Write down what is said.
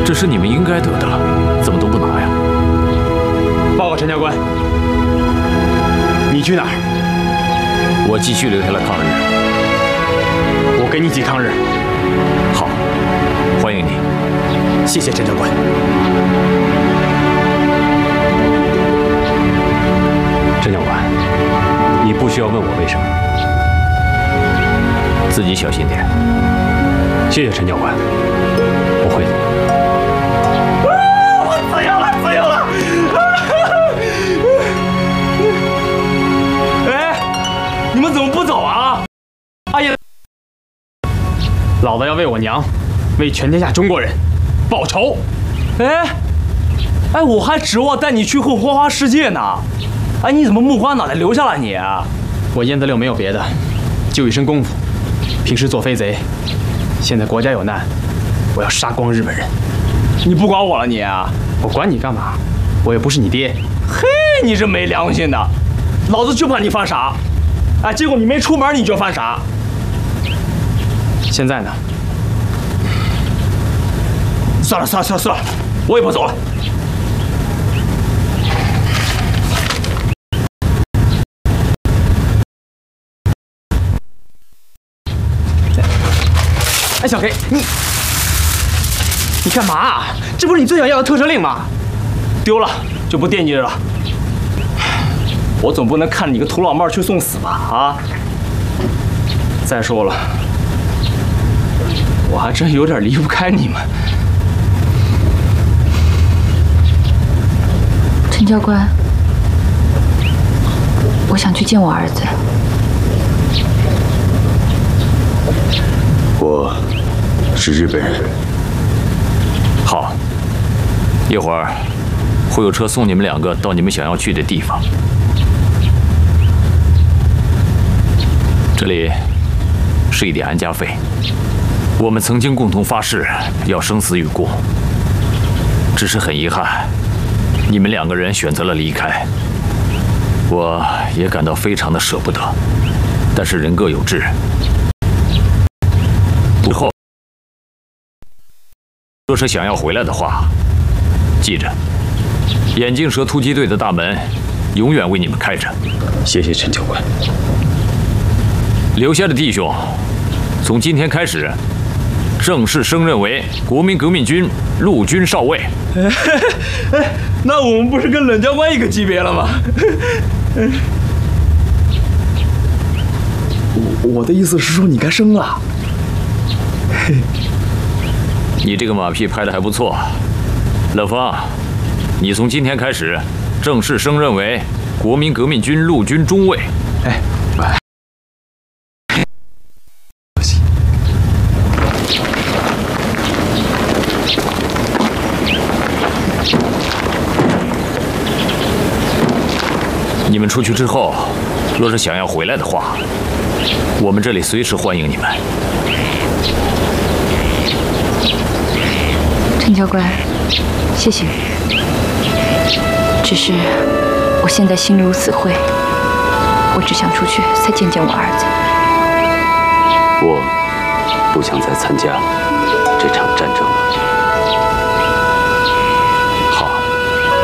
这是你们应该得的，怎么都不拿呀？ 报告陈教官，你去哪儿？ 我继续留下来抗日。 我给你抵抗日。 好，欢迎你。 谢谢陈教官。陈教官，你不需要问我为什么。 自己小心点。 谢谢陈教官，我会的。 我自由了，自由了！哎，你们怎么不走啊？哎呀， 老子要为我娘，为全天下中国人报仇！ 哎，我还指望带你去后花花世界呢。哎，你怎么木瓜脑袋留下了你？ 我燕子六没有别的，就一身功夫。平时做飞贼，现在国家有难，我要杀光日本人。 你不管我了你？ 我管你干嘛？我又不是你爹。 嘿，你这没良心的！老子就怕你犯傻。哎，结果你没出门你就犯傻。 现在呢？ 算了，我也不走了。 哎，小黑，你干嘛？这不是你最想要的特赦令吗？ 丢了就不惦记着了。我总不能看着你个土老帽去送死吧？啊！再说了，我还真有点离不开你们。 陈教官，我想去见我儿子。 我是日本人。 好，一会儿会有车送你们两个到你们想要去的地方。这里是一点安家费，我们曾经共同发誓要生死与共，只是很遗憾，你们两个人选择了离开，我也感到非常的舍不得，但是人各有志。之后，若是想要回来的话，记着，眼镜蛇突击队的大门永远为你们开着。 谢谢陈教官。 留下的弟兄，从今天开始，正式升任为国民革命军陆军少尉。 那我们不是跟冷教官一个级别了吗？我的意思是说，你该升了。 你这个马屁拍得还不错，冷风，你从今天开始正式升任为国民革命军陆军中尉。 哎， 你们出去之后，若是想要回来的话，我们这里随时欢迎你们。 陈教官，谢谢你。只是我现在心如死灰，我只想出去再见见我儿子。 我不想再参加这场战争了。